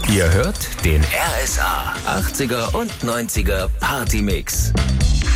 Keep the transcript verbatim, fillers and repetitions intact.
Ihr hört den R S A achtziger und neunziger Partymix.